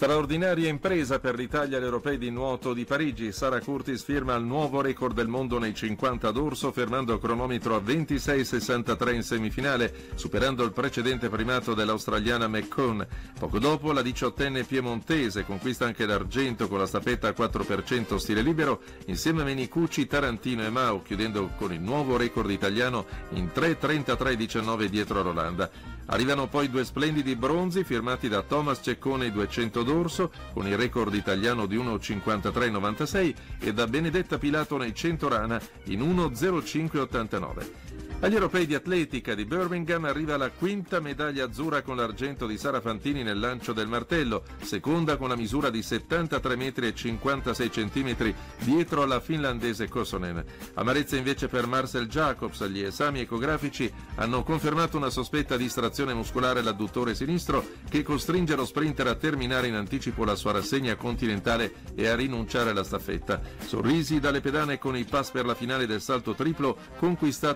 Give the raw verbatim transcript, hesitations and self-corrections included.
Straordinaria impresa per l'Italia agli Europei di nuoto di Parigi. Sara Curtis firma il nuovo record del mondo nei cinquanta d'orso, fermando il cronometro a ventisei virgola sessantatré in semifinale, superando il precedente primato dell'australiana McCone. Poco dopo la diciottenne piemontese conquista anche l'argento con la staffetta a quattro per cento stile libero, insieme a Menicucci, Tarantino e Mao, chiudendo con il nuovo record italiano in tre trentatré diciannove dietro Rolanda. Arrivano poi due splendidi bronzi firmati da Thomas Ceccone ai duecento d'orso con il record italiano di uno cinquantatré novantasei e da Benedetta Pilato nei cento rana in uno zero cinque ottantanove. Agli europei di atletica di Birmingham arriva la quinta medaglia azzurra con l'argento di Sara Fantini nel lancio del martello, seconda con la misura di settantatré metri e cinquantasei centimetri dietro alla finlandese Kosonen. Amarezza invece per Marcel Jacobs. Gli esami ecografici hanno confermato una sospetta distrazione muscolare all'adduttore sinistro che costringe lo sprinter a terminare in anticipo la sua rassegna continentale e a rinunciare alla staffetta. Sorrisi dalle pedane con i pass per la finale del salto triplo conquistato